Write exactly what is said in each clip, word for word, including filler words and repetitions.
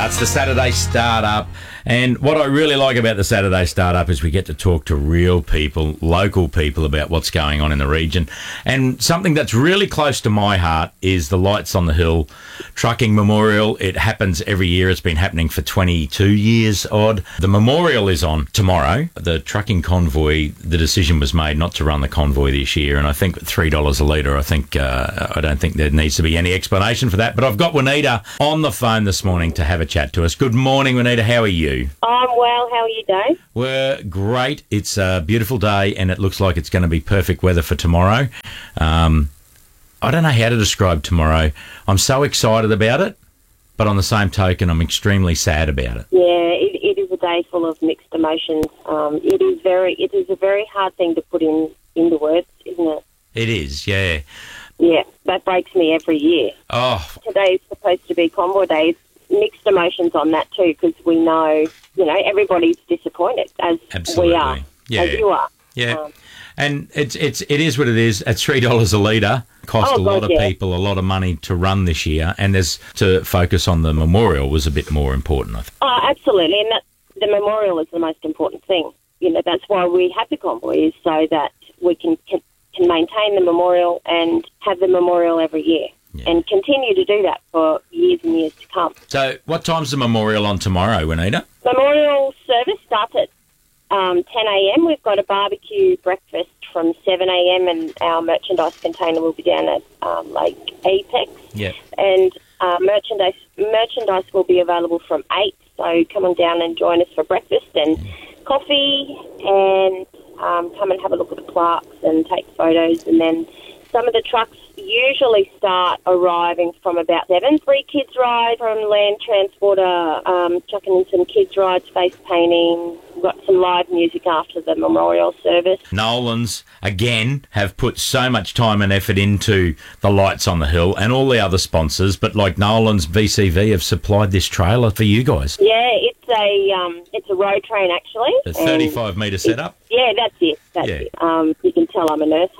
It's the Saturday Startup, and what I really like about the Saturday Startup is we get to talk to real people, local people, about what's going on in the region. And something that's really close to my heart is the Lights on the Hill Trucking Memorial. It happens every year. It's been happening for twenty-two years odd. The memorial is on tomorrow. The trucking convoy, the decision was made not to run the convoy this year, and I think three dollars a litre, I think, uh, I don't think there needs to be any explanation for that. But I've got Juanita on the phone this morning to have a chat to us. Good morning, Juanita. How are you? I'm well. How are you, Dave? We're great. It's a beautiful day, and it looks like it's going to be perfect weather for tomorrow. Um, I don't know how to describe tomorrow. I'm so excited about it, but on the same token, I'm extremely sad about it. Yeah, it, it is a day full of mixed emotions. Um, it is very, it is a very hard thing to put in into words, isn't it? It is, yeah. Yeah, that breaks me every year. Oh, Today is supposed to be Convoy Day. It's mixed emotions on that too, because we know, you know, everybody's disappointed, as absolutely. we are, yeah. as you are. Yeah. Um, And it's it's it is what it is. At three dollars a litre, cost Oh, a lot God, of yeah. people a lot of money to run this year, and there's to focus on the memorial was a bit more important, I think. Oh, absolutely, and that the memorial is the most important thing. You know, that's why we have the convoy, is so that we can can, can maintain the memorial and have the memorial every year, Yeah. and continue to do that for years and years to come. So, what time's the memorial on tomorrow, Juanita? Memorial service starts at um, ten a.m. We've got a barbecue breakfast from seven a.m. and our merchandise container will be down at um, Lake Apex. Yeah. And uh, merchandise merchandise will be available from eight. So come on down and join us for breakfast and coffee, and um, come and have a look at the plaques and take photos. And then some of the trucks usually start arriving from about seven. Three kids ride from Land Transporter, um, chucking in some kids rides, face painting. We've got some live music after the memorial service. Nolan's, again, have put so much time and effort into the Lights on the Hill and all the other sponsors, but like Nolan's, V C V have supplied this trailer for you guys. Yeah, it's a um, it's a road train actually. A thirty-five metre setup. Yeah, that's it. That's Yeah. it. Um, you can tell I'm a nurse,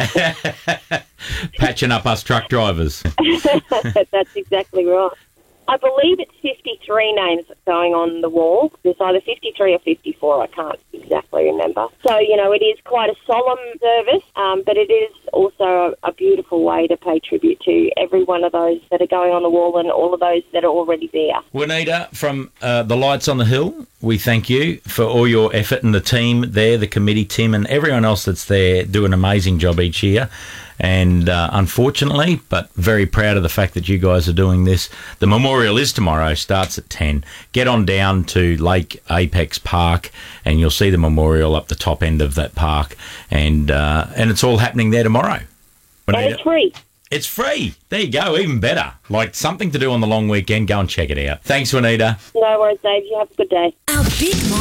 hey. Patching up us truck drivers. That's exactly right. I believe it's fifty-three names going on the wall. There's either fifty-three or fifty-four. I can't exactly remember. So, you know, it is quite a solemn service, um, but it is also a, a beautiful way to pay tribute to every one of those that are going on the wall and all of those that are already there. Juanita, from uh, the Lights on the Hill, we thank you for all your effort, and the team there, the committee, Tim, and everyone else that's there do an amazing job each year. And uh, unfortunately, but very proud of the fact that you guys are doing this. The memorial is tomorrow, starts at ten. Get on down to Lake Apex Park and you'll see the memorial up the top end of that park. And uh, and it's all happening there tomorrow. And it's free. It's free. There you go, even better. Like something to do on the long weekend, go and check it out. Thanks, Juanita. No worries, Dave. You have a good day. Our big